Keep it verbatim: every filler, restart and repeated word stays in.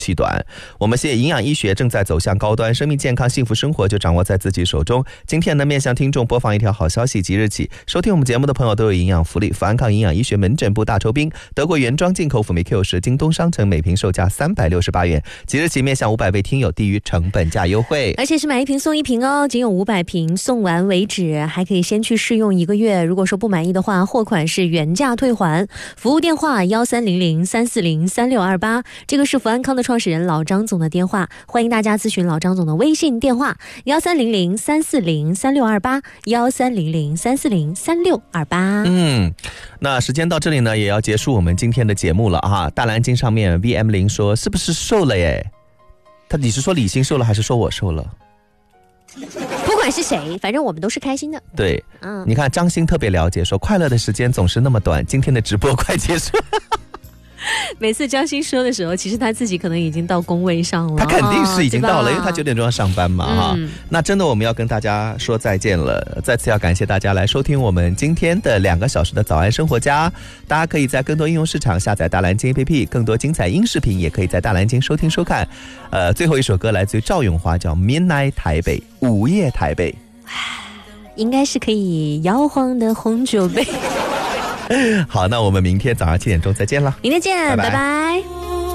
气短。我们现在营养医学正在走向高端，生命健康幸福生活就掌握在自己手中。今天呢，面向听众播放一条好消息，即日起收听我们节目的朋友都有营养福利。富安康营养医学门诊部大抽冰，德国原装进口辅酶 Q 十，京东商城每瓶售价三百六十八元，即日起面向五百位听友低于成本价优惠， 而且是买一瓶送一瓶哦，仅有五百瓶，送完为止，还可以先去试用一个月。如果说不满意的话，货款是原价退还。服务电话幺三零零三四零三六二八，这个是福安康的创始人老张总的电话，欢迎大家咨询老张总的微信电话幺三零零三四零三六二八幺三零零三四零三六二八。 嗯，那时间到这里呢，也要结束我们今天的节目了啊！大蓝鲸上面 V M 零说是不是瘦了耶？他你是说李欣瘦了，还是说我瘦了？ 不管是谁，反正我们都是开心的。 对， 嗯， 你看张欣特别了解，说快乐的时间总是那么短，今天的直播快结束。 每次张欣说的时候，其实他自己可能已经到工位上了， 他肯定是已经到了， 哦、 因为他九点钟要上班嘛哈、 嗯。 那真的我们要跟大家说再见了，再次要感谢大家来收听我们今天的两个小时的早安生活家。大家可以在更多应用市场下载大蓝鲸 A P P， 更多精彩音视频也可以在大蓝鲸收听收看。呃，最后一首歌来自于赵咏华，叫 Midnight 台北，午夜台北， 应该是可以摇晃的红酒杯。 好，那我们明天早上七点钟再见了， 明天见， 拜拜。 拜拜。